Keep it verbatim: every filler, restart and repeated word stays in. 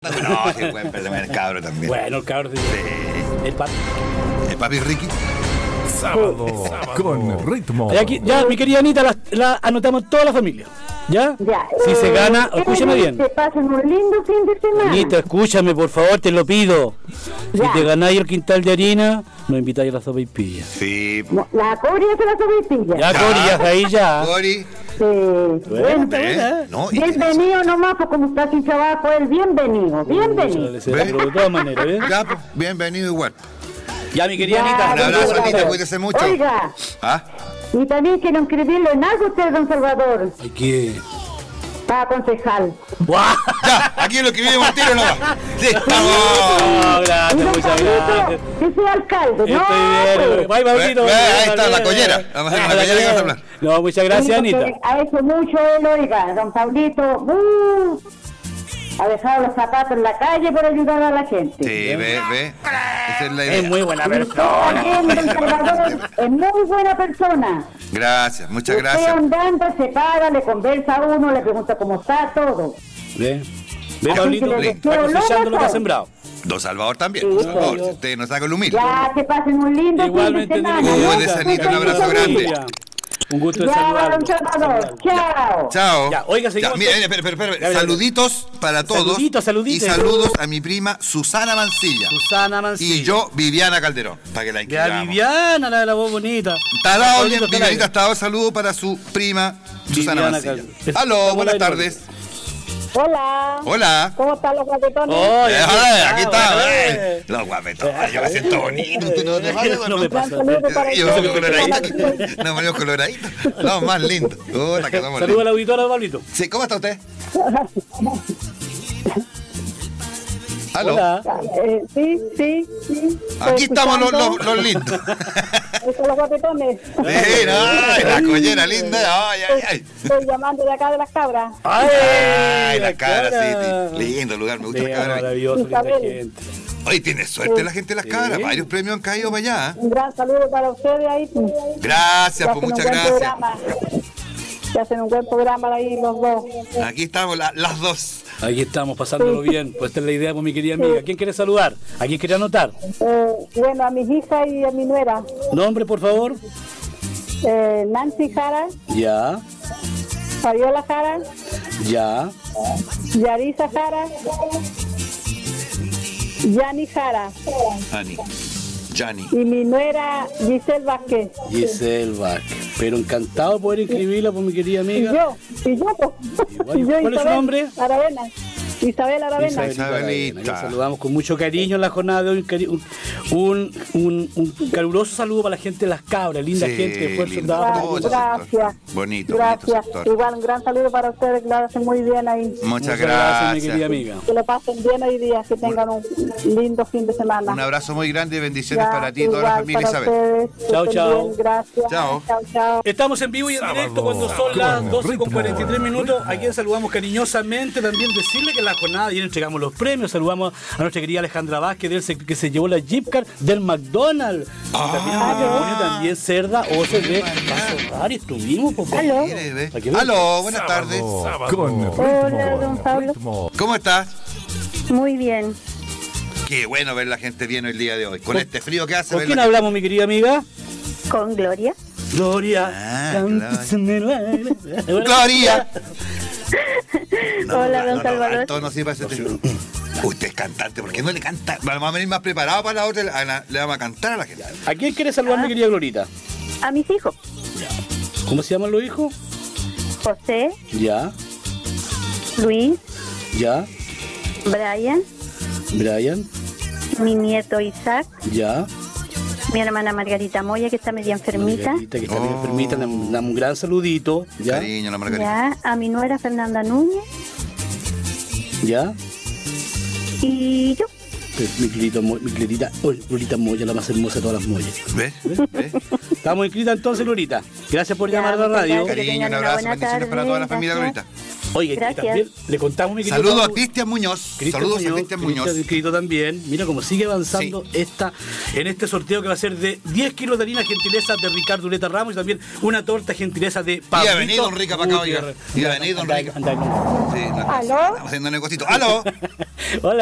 No, sí, bueno, pero también el cabro también. Bueno, el cabro. Sí. El papi. El papi Ricky. Sábado, Sábado. Con ritmo. Y aquí, ya, mi querida Anita, la, la anotamos toda la familia. ¿Ya? Ya. Si eh, se gana, escúchame bien. Que pasen un lindo fin de semana. Anita, escúchame, por favor, te lo pido. Ya. Si te ganáis el quintal de harina, nos invitáis a la sopaipilla. Sí. No, la Cori hace la sopaipilla. Ya, Cori, ya, ahí ya. Cori. Sí. Bueno, ¿Eh? No, y- bienvenido nomás, pues como está sin trabajo, él, bienvenido, bienvenido. Pero de todas maneras, ¿bien? Ya, pues, bienvenido igual. Ya, mi querida Ya, Anita. Un abrazo, bienvenido. Anita, cuídese mucho. Oiga, ¿Ah? y también quiero inscribirlo en algo usted, don Salvador, Ay, ¿qué? para concejal. ¡Guau! Ya, aquí lo escribimos al tiro nomás. ¡Listo! No, Y gracias, don muchas Pablito, gracias. que sea alcalde, ¿no? Estoy bien. pues. Bye, Pablito. Ve, ve, ahí está, Bien, la bien, collera. bien. La- la Ah, collera que vas a collera. hablar. No, muchas gracias, Sí, porque Anita. ha hecho mucho él, oiga, don Pablito, uh, ha dejado los zapatos en la calle por ayudar a la gente. Sí, ve, ve. Esa es la idea. Es muy buena Y usted persona. también, don Salvador, es muy buena persona. Gracias, muchas Usted gracias. andando, se para, le conversa a uno, le pregunta cómo está, todo. Ve, ve, Así Pablito, que le Lin. deseo está lo cosechando lo que ha mejor. sembrado. Don Salvador también. Sí, Don Salvador, sí. si usted nos saca el humilde. Ya, que pasen un lindo Igualmente, fin de tiene que semana. Muy de sanito, un abrazo grande. Un gusto de Ya, saludarlo. don Salvador, chao. Chao. Ya, oiga, seguimos mira, con- espera, espera, espera. Ya, ya, ya. Saluditos para todos. Saluditos, saluditos. Y saludos a mi prima Susana Mancilla. Susana Mancilla. Y yo, Viviana Calderón, para que la La inscribamos. Viviana, la de la voz bonita. Está dado, Pablito, está al Vivianita, aire. está dado saludo para su prima Susana Viviana Mancilla. Calderón. Está Aló, al buenas aire, tardes. Hola. Hola. ¿Cómo están los guapetones? Oye, Eh, aquí aquí está, está, bueno, eh. eh. Los guapetones, yo me siento bonito. ¿Tú no te vale, No me pasa. Saludos para Yo todos. me coloradito. No, me veo coloradito. No, más lindo. Hola, que estamos Saludos a lindos. la auditora, Pablito. Sí, ¿cómo está usted? Aló. Hola. Eh, sí, sí, sí. Aquí estamos los, los, los lindos. Esos los guapetones. Mira, ay, la collera linda. Ay, ay, ay. Estoy llamando de acá de las cabras. Ay, la cabra, sí, sí. Lindo lugar, me gusta la Vea, cabra. maravilloso, linda Isabel. gente. Oye, tiene suerte la gente de las Sí. cabras. Varios premios han caído para allá. Un gran saludo para ustedes ahí. Gracias, Que pues hacen un muchas buen gracias. programa. Que hacen un buen programa ahí los dos. Aquí estamos la- las dos. Aquí estamos pasándolo bien. Pues esta es la idea, pues, mi querida amiga. ¿Quién quiere saludar? ¿A quién quiere anotar? Eh, bueno, a mis hijas y a mi nuera. Nombre, por favor. Eh, Nancy Jara, Ya, Fabiola Jara, ya. Yarisa Jara, Yani Jara Ani. Jani. y mi nuera Giselle Vázquez. Giselle Vázquez. Pero encantado de poder inscribirla, pues, mi querida Y amiga. yo, y yo, pues. Igual. Y yo, ¿Cuál es su Isabel nombre? Aravena. Isabel Aravena. Isabelita Isabelita. Aravena. La saludamos con mucho cariño en la jornada de hoy. Un, cari- un, un, un- un caluroso saludo para la gente de Las Cabras, linda Sí, gente, esfuerzo, lindo. trabajo. Todo ese Gracias. sector. Bonito, Gracias. bonito sector. Igual un gran saludo para ustedes, que lo hacen muy bien ahí. Muchas Muchas gracias, mi querida gracias. amiga. Que lo pasen bien hoy día, que tengan un lindo fin de semana. Un abrazo muy grande y bendiciones Ya, para ti y toda la igual familia para Isabel. ustedes. Que Chao, estén chao. bien, Gracias. Chao. Chao, chao. Estamos en vivo y en Sábado directo cuando son las con doce con ritmo. cuarenta y tres minutos. A quien saludamos cariñosamente. También decirle que en la jornada ayer entregamos los premios. Saludamos a nuestra querida Alejandra Vázquez, del se- que se llevó la Jeep Car del McDonald's. Y también el matrimonio, también Cerda, O C B. Paso Rari, estuvimos, po, po. Aló. Mire, ve. Para que vea. Aló, buenas tardes. Sábado Con ritmo. Hola, don Pablo. Ritmo. ¿Cómo estás? Muy bien. Qué bueno ver la gente bien el día de hoy. Con ¿Con- este frío que hace. ¿Con ver quién la- hablamos, mi querida amiga? Con Gloria. Gloria. Ah, Cantas claro. en el baile. Gloria. Hola, don Salvador. alto, no sirve ese tema. Usted es cantante, ¿por qué no le canta? Vamos a venir más preparado para la otra, a la- le vamos a cantar a la gente. ¿A quién quiere saludar, mi querida Glorita? A mis hijos. ¿Cómo se llaman los hijos? José, Ya, Luis, ya. Brian, Brian, mi nieto Isaac, ya. mi hermana Margarita Moya, que está media enfermita. Margarita, que está bien Oh. enfermita, le damos un gran saludito. Ya, Cariño, la Margarita. Ya, a mi nuera Fernanda Núñez ya. y yo. Pues, mi Glorita, Mo- mi Glorita, oh, Glorita Moya, la más hermosa de todas las Moyas. ¿Ves? ¿Ves? Estamos inscritas entonces, Glorita. Gracias por Ya, llamar a la muchas radio. gracias. Cariño, un tengan una abrazo, buena bendiciones para tarde, toda la familia, gracias. Glorita. Oye, y Gracias. también le contamos, mi querido Saludos a Pablo, Cristian Muñoz. Cristian Saludos Muñoz, a Cristian Muñoz. Cristian escrito también. Mira cómo sigue avanzando esta en este sorteo que va a ser de diez kilos de harina gentileza de Ricardo Ureta Ramos y también una torta gentileza de Pablo. Y ha venido Don Rica para acá, oiga. Y ha venido Don Rica. Sí, no, ¿Aló? estamos haciendo negocito. ¡Aló! Hola.